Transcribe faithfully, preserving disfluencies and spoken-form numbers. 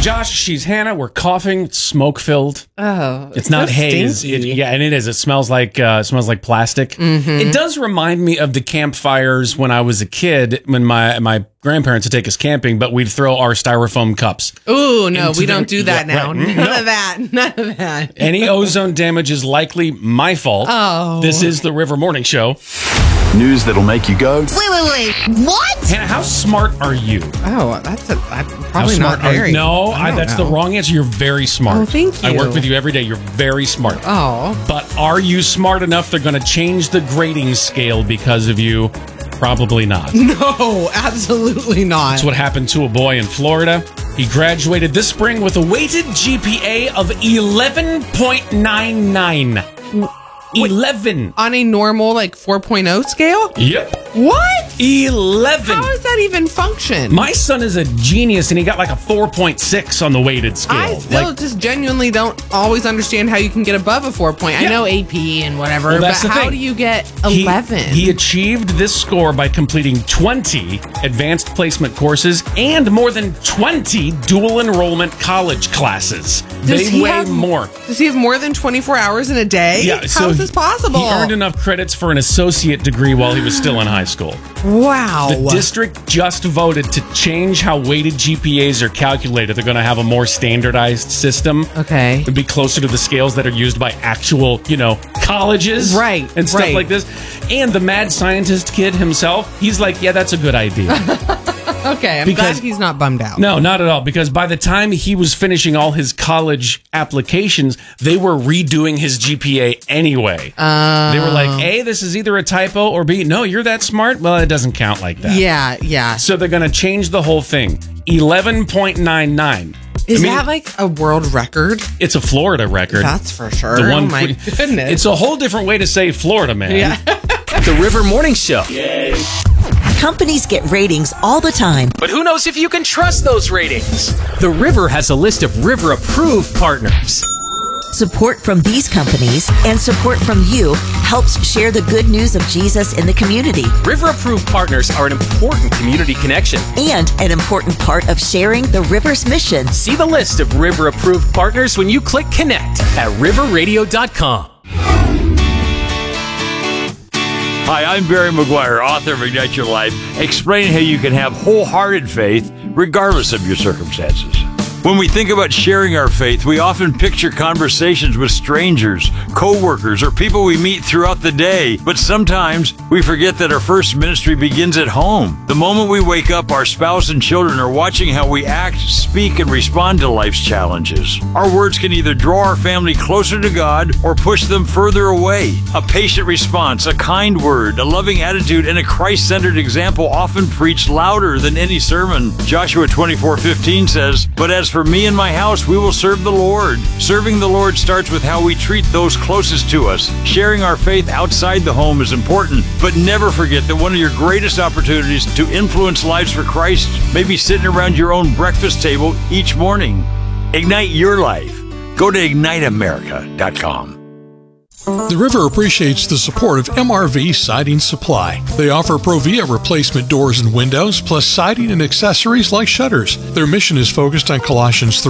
Josh, she's Hannah. We're coughing. It's smoke-filled. Oh, it's, it's not so haze. It, yeah, and it is. It smells like uh, it smells like plastic. Mm-hmm. It does remind me of the campfires when I was a kid, when my my grandparents would take us camping, but we'd throw our styrofoam cups. Oh no, we the, don't do that yeah, now. Right. None No. of that. None of that. Any ozone damage is likely my fault. Oh, this is the River Morning Show. News that'll make you go, wait, wait, wait, what? Hannah, how smart are you? Oh, that's a, I'm How probably smart not are you? very. No, I I don't that's know. the wrong answer. You're very smart. Oh, thank you. I work with you every day. You're very smart. Oh, But are you smart enough they're going to change the grading scale because of you? Probably not. no, absolutely not. That's what happened to a boy in Florida. He graduated this spring with a weighted G P A of eleven point nine nine. eleven. On a normal, like, four point oh scale? Yep. What? eleven. How does that even function? My son is a genius, and he got like a four point six on the weighted scale. I still Like, just genuinely don't always understand how you can get above a four point. Yeah. I know A P and whatever, Well, but that's the how thing. do you get he- eleven? He, achieved this score by completing twenty advanced placement courses and more than twenty dual enrollment college classes. Does they he weigh have- more. Does he have more than twenty-four hours in a day? Yeah, How so is this he- possible? He earned enough credits for an associate degree while he was still in high school. Wow. The district just voted to change how weighted G P As are calculated. They're going to have a more standardized system. Okay. It'd be closer to the scales that are used by actual, you know, colleges. Right, And stuff right. like this. And the mad scientist kid himself, he's like, yeah, that's a good idea. Okay, I'm Because- glad he's not bummed out. No, not at all. Because by the time he was finishing all his college applications, they were redoing his G P A anyway. Uh, they were like, A, this is either a typo, or B, no, you're that smart. Well, it doesn't count like that. Yeah, yeah. So they're going to change the whole thing. eleven point nine nine. Is I mean, that like a world record? it's a Florida record. That's for sure. The one oh my que- goodness. It's a whole different way to say Florida, man. Yeah. The River Morning Show. Companies get ratings all the time. But who knows if you can trust those ratings? The River has a list of River approved partners. Support from these companies and support from you helps share the good news of Jesus in the community River approved partners are an important community connection. and an important part of sharing the River's mission. See the list of River approved partners when you click connect at river radio dot com. Hi, I'm Barry McGuire, author of Ignite Your Life, explaining how you can have wholehearted faith regardless of your circumstances. When we think about sharing our faith, we often picture conversations with strangers, co-workers, or people we meet throughout the day. But sometimes we forget that our first ministry begins at home. The moment we wake up, our spouse and children are watching how we act, speak, and respond to life's challenges. Our words can either draw our family closer to God or push them further away. A patient response, a kind word, a loving attitude, and a Christ-centered example often preach louder than any sermon. Joshua twenty-four fifteen says, "But as for me and my house, we will serve the Lord." Serving the Lord starts with how we treat those closest to us. Sharing our faith outside the home is important, but never forget that one of your greatest opportunities to influence lives for Christ may be sitting around your own breakfast table each morning. Ignite your life. Go to ignite america dot com. The River appreciates the support of M R V Siding Supply. They offer Provia replacement doors and windows, plus siding and accessories like shutters. Their mission is focused on Colossians